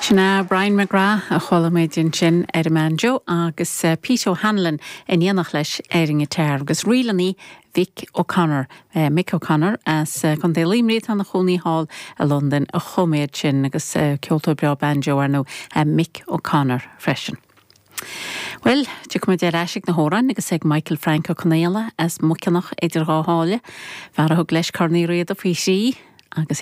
Sinna Brian McGrath a cholamméidin sin Manjo agus Peter O'Hanlon in dhéanach leis éiring teir agus rialaní Vic O'Connor, Mick O'Connor as chun dé líimríad an na Chonaí Hall a London a choméid sin agus ceoltóir beo banjo ar nó Mick O'Connor freisin. Well, tu cumid ar eisic na hóran agus ag Michael Franco Connéala as muciannach idir gá háile, bhar a thug leis carnaí riad a fí sí agus